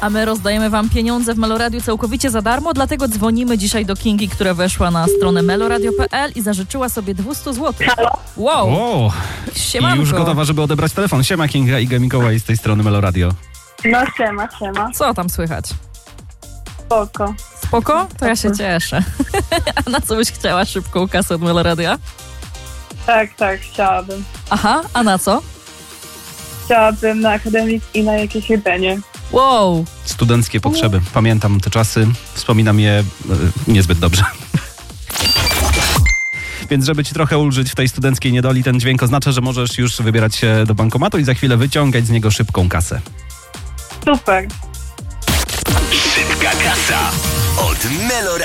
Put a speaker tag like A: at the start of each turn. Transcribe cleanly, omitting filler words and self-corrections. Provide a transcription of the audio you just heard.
A: A my rozdajemy wam pieniądze w Meloradiu całkowicie za darmo, dlatego dzwonimy dzisiaj do Kingi, która weszła na stronę meloradio.pl i zażyczyła sobie 200 zł.
B: Halo?
A: Wow!
C: I
A: Siemanko.
C: już gotowa, żeby odebrać telefon. Siema Kinga, Iga Mikołaj z tej strony Meloradio.
B: No siema.
A: Co tam słychać?
B: Spoko.
A: Spoko? To ja się cieszę. A na co byś chciała szybką kasę od Meloradia?
B: Tak, chciałabym.
A: Aha, a na co?
B: Chciałabym na akademik i na jakieś jedzenie.
A: Wow!
C: Studenckie potrzeby. Pamiętam te czasy, wspominam je niezbyt dobrze. Więc żeby ci trochę ulżyć w tej studenckiej niedoli, ten dźwięk oznacza, że możesz już wybierać się do bankomatu i za chwilę wyciągać z niego szybką kasę.
B: Super.
D: Szybka kasa od Meloradio.